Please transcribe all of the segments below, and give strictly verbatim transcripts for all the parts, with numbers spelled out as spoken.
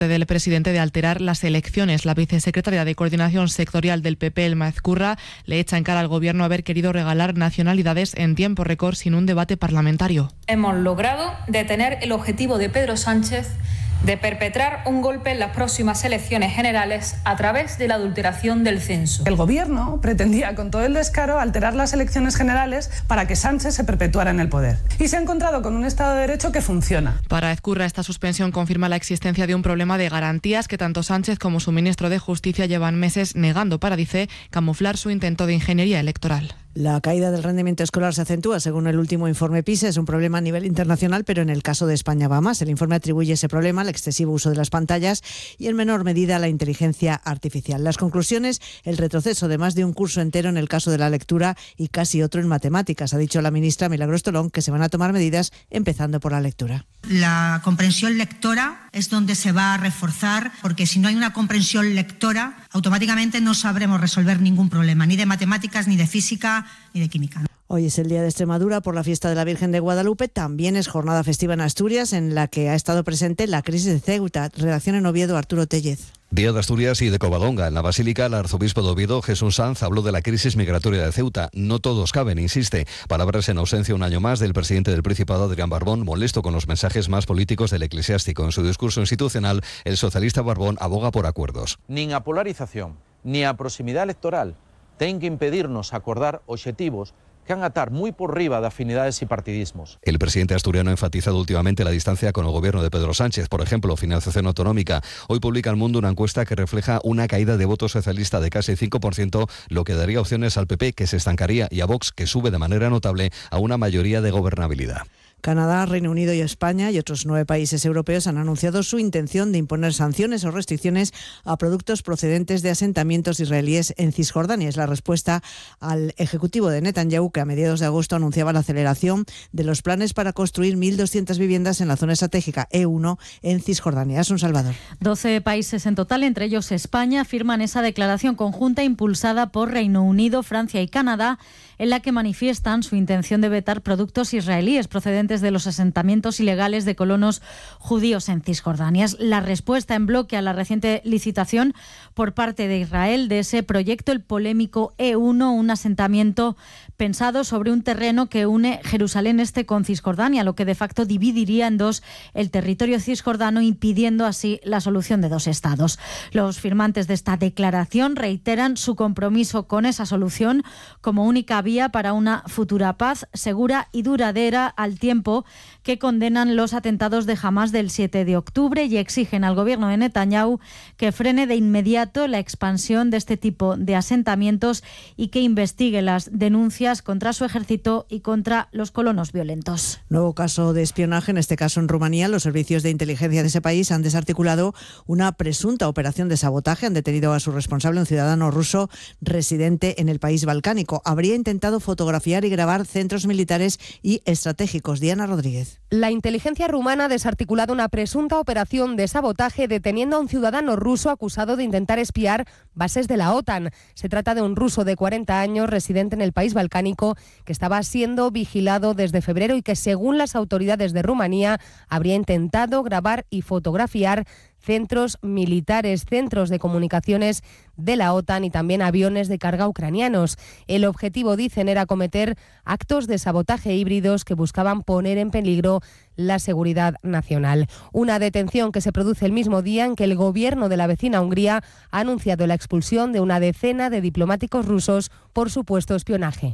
del presidente de alterar las elecciones. La vicesecretaria de Coordinación Sectorial del P P, Elma Ezcurra, le echa en cara al Gobierno haber querido regalar nacionalidades en tiempo récord sin un debate parlamentario. Hemos logrado detener el objetivo de Pedro Sánchez de perpetrar un golpe en las próximas elecciones generales a través de la adulteración del censo. El Gobierno pretendía con todo el descaro alterar las elecciones generales para que Sánchez se perpetuara en el poder. Y se ha encontrado con un Estado de Derecho que funciona. Para Ezcurra, esta suspensión confirma la existencia de un problema de garantías que tanto Sánchez como su ministro de Justicia llevan meses negando para, dice, camuflar su intento de ingeniería electoral. La caída del rendimiento escolar se acentúa, según el último informe PISA. Es un problema a nivel internacional, pero en el caso de España va más. El informe atribuye ese problema al excesivo uso de las pantallas y en menor medida a la inteligencia artificial. Las conclusiones: el retroceso de más de un curso entero en el caso de la lectura y casi otro en matemáticas. Ha dicho la ministra Milagros Tolón que se van a tomar medidas empezando por la lectura. La comprensión lectora es donde se va a reforzar, porque si no hay una comprensión lectora, automáticamente no sabremos resolver ningún problema, ni de matemáticas, ni de física, ni de química. Hoy es el Día de Extremadura por la fiesta de la Virgen de Guadalupe. También es jornada festiva en Asturias, en la que ha estado presente la crisis de Ceuta. Redacción en Oviedo, Arturo Tellez. Día de Asturias y de Covadonga. En la Basílica, el arzobispo de Oviedo, Jesús Sanz, habló de la crisis migratoria de Ceuta. No todos caben, insiste. Palabras en ausencia un año más del presidente del Principado, Adrián Barbón, molesto con los mensajes más políticos del eclesiástico. En su discurso institucional, el socialista Barbón aboga por acuerdos. Nin a polarización, ni a proximidade electoral ten que impedirnos acordar obxectivos que han a atar muy por riba de afinidades y partidismos. El presidente asturiano ha enfatizado últimamente la distancia con el gobierno de Pedro Sánchez. Por ejemplo, financiación autonómica. Hoy publica El Mundo una encuesta que refleja una caída de voto socialista de casi cinco por ciento, lo que daría opciones al P P, que se estancaría, y a Vox, que sube de manera notable a una mayoría de gobernabilidad. Canadá, Reino Unido y España y otros nueve países europeos han anunciado su intención de imponer sanciones o restricciones a productos procedentes de asentamientos israelíes en Cisjordania. Es la respuesta al ejecutivo de Netanyahu, que a mediados de agosto anunciaba la aceleración de los planes para construir mil doscientas viviendas en la zona estratégica E uno en Cisjordania. Es un Salvador. doce países en total, entre ellos España, firman esa declaración conjunta impulsada por Reino Unido, Francia y Canadá, en la que manifiestan su intención de vetar productos israelíes procedentes de los asentamientos ilegales de colonos judíos en Cisjordania. Es la respuesta en bloque a la reciente licitación por parte de Israel de ese proyecto, el polémico E uno, un asentamiento pensado sobre un terreno que une Jerusalén Este con Cisjordania, lo que de facto dividiría en dos el territorio cisjordano, impidiendo así la solución de dos estados. Los firmantes de esta declaración reiteran su compromiso con esa solución como única vía para una futura paz segura y duradera, al tiempo que condenan los atentados de Hamás del siete de octubre y exigen al gobierno de Netanyahu que frene de inmediato la expansión de este tipo de asentamientos y que investigue las denuncias contra su ejército y contra los colonos violentos. Nuevo caso de espionaje, en este caso en Rumanía. Los servicios de inteligencia de ese país han desarticulado una presunta operación de sabotaje. Han detenido a su responsable, un ciudadano ruso residente en el país balcánico. Habría intentado fotografiar y grabar centros militares y estratégicos. Diana Rodríguez. La inteligencia rumana ha desarticulado una presunta operación de sabotaje deteniendo a un ciudadano ruso acusado de intentar espiar bases de la OTAN. Se trata de un ruso de cuarenta años residente en el país balcánico que estaba siendo vigilado desde febrero y que, según las autoridades de Rumanía, habría intentado grabar y fotografiar centros militares, centros de comunicaciones de la OTAN y también aviones de carga ucranianos. El objetivo, dicen, era cometer actos de sabotaje híbridos que buscaban poner en peligro la seguridad nacional. Una detención que se produce el mismo día en que el gobierno de la vecina Hungría ha anunciado la expulsión de una decena de diplomáticos rusos por supuesto espionaje.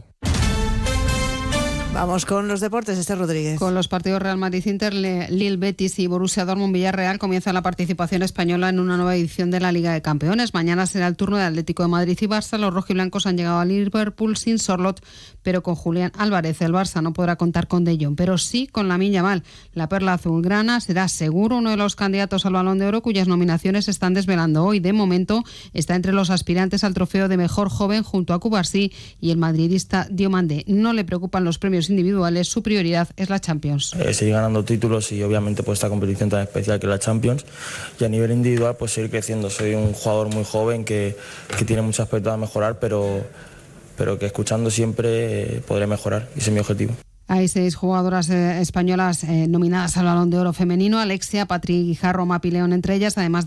Vamos con los deportes, Esther Rodríguez. Con los partidos Real Madrid-Inter, Lille Betis y Borussia Dortmund-Villarreal comienza la participación española en una nueva edición de la Liga de Campeones. Mañana será el turno de Atlético de Madrid y Barça. Los rojiblancos han llegado a Liverpool sin Sorloth, pero con Julián Álvarez. El Barça no podrá contar con De Jong, pero sí con Lamine Yamal. La perla azulgrana será seguro uno de los candidatos al Balón de Oro, cuyas nominaciones se están desvelando hoy. De momento está entre los aspirantes al trofeo de mejor joven junto a Cubarsí y el madridista Diomandé. No le preocupan los premios individuales, su prioridad es la Champions. Eh, seguir ganando títulos y obviamente pues esta competición tan especial que es la Champions, y a nivel individual pues seguir creciendo. Soy un jugador muy joven que, que tiene muchos aspectos a mejorar, pero, pero que escuchando siempre eh, podré mejorar, y ese es mi objetivo. Hay seis jugadoras eh, españolas eh, nominadas al Balón de Oro femenino: Alexia, Patri Guijarro, Mapi León entre ellas, además